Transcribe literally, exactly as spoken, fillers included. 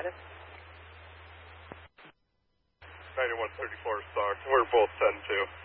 status? ninety-one thirty-four Star. We're both ten two.